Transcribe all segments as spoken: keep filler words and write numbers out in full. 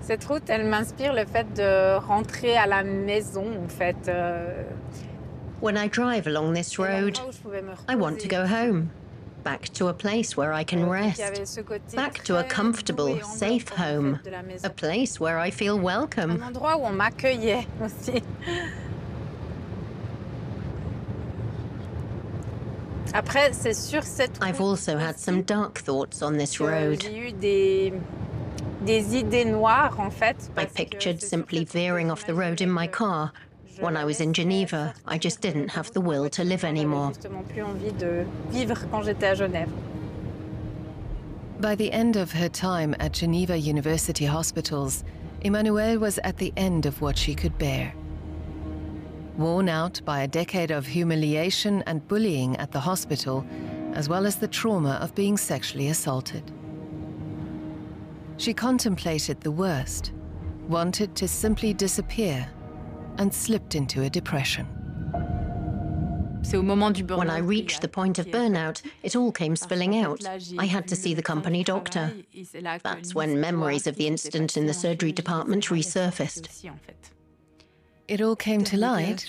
Cette route, elle m'inspire le fait de rentrer à la maison, en fait. Euh, When I drive along this road, I want to go home, back to a place where I can rest, back to a comfortable, safe home, a place where I feel welcome. Un endroit où on m'accueillait aussi. Après, c'est sur cette route. I've also had some dark thoughts on this road. J'ai eu des, des idées noires, en fait. I pictured simply veering off the road in my car. When I was in Geneva, I just didn't have the will to live anymore. Justement plus envie de vivre quand j'étais à Genève. By the end of her time at Geneva University Hospitals, Emmanuelle was at the end of what she could bear. Worn out by a decade of humiliation and bullying at the hospital, as well as the trauma of being sexually assaulted. She contemplated the worst, wanted to simply disappear, and slipped into a depression. When I reached the point of burnout, it all came spilling out. I had to see the company doctor. That's when memories of the incident in the surgery department resurfaced. It all came to light?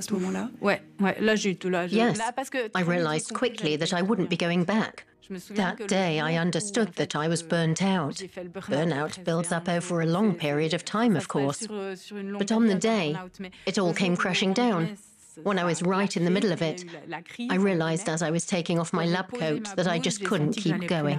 Yes, I realized quickly that I wouldn't be going back. That day, I understood that I was burnt out. Burnout builds up over a long period of time, of course. But on the day, it all came crashing down. When I was right in the middle of it, I realized as I was taking off my lab coat that I just couldn't keep going.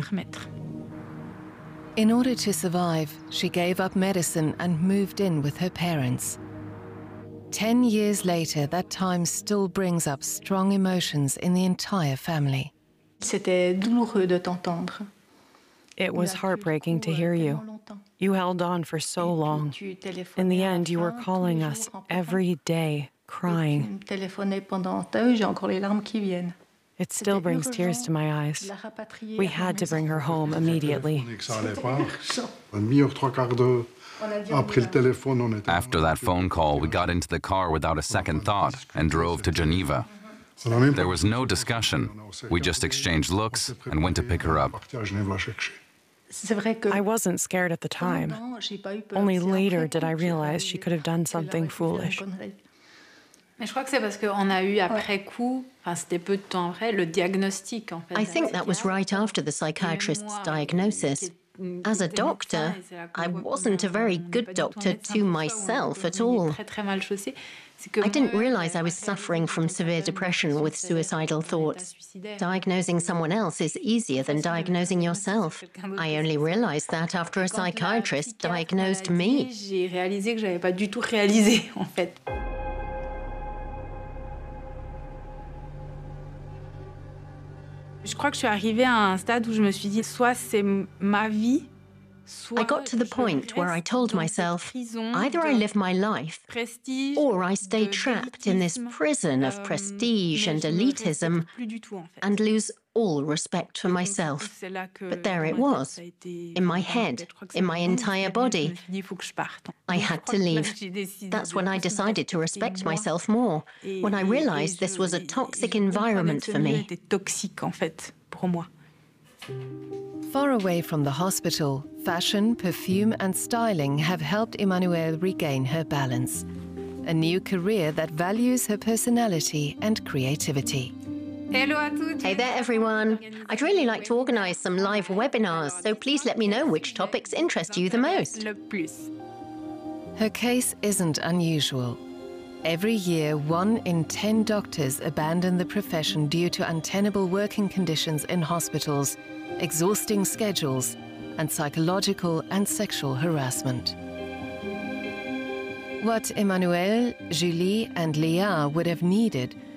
In order to survive, she gave up medicine and moved in with her parents. Ten years later, that time still brings up strong emotions in the entire family. C'était douloureux de t'entendre. It was heartbreaking to hear you. You held on for so long. In the end, you were calling us every day, crying. It still brings tears to my eyes. We had to bring her home immediately. After that phone call, we got into the car without a second thought and drove to Geneva. There was no discussion. We just exchanged looks and went to pick her up. I wasn't scared at the time. Only later did I realize she could have done something foolish. Mais je crois que c'est parce qu'on a eu après coup, enfin c'était peu de temps après, le diagnostic en fait. I think that was right after the psychiatrist's diagnosis. As a doctor, I wasn't a very good doctor to myself at all. I didn't realize I was suffering from severe depression with suicidal thoughts. Diagnosing someone else is easier than diagnosing yourself. I only realized that after a psychiatrist diagnosed me. J'ai réalisé que j'avais pas du tout réalisé en fait. Je crois que je suis arrivée à un stade où je me suis dit soit c'est ma vie. I got to the point where I told myself, either I live my life, or I stay trapped in this prison of prestige and elitism and lose all respect for myself. But there it was, in my head, in my entire body. I had to leave. That's when I decided to respect myself more, when I realized this was a toxic environment for me. Far away from the hospital, fashion, perfume and styling have helped Emmanuelle regain her balance. A new career that values her personality and creativity. Hello à toutes. Hey there, everyone. I'd really like to organize some live webinars, so please let me know which topics interest you the most. Le plus. Her case isn't unusual. Every year, one in ten doctors abandon the profession due to untenable working conditions in hospitals, exhausting schedules, and psychological and sexual harassment. What Emmanuelle, Julie, and Léa would have needed